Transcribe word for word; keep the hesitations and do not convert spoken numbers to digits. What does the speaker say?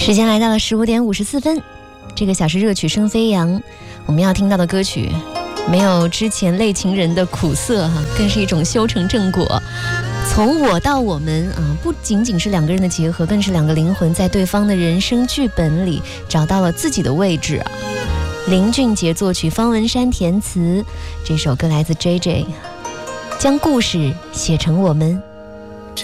时间来到了十五点五十四分，这个小时热曲声飞扬，我们要听到的歌曲没有之前类情人的苦涩哈，更是一种修成正果。从我到我们啊，不仅仅是两个人的结合，更是两个灵魂在对方的人生剧本里找到了自己的位置啊。林俊杰作曲，方文山填词，这首歌来自 J J， 将故事写成我们。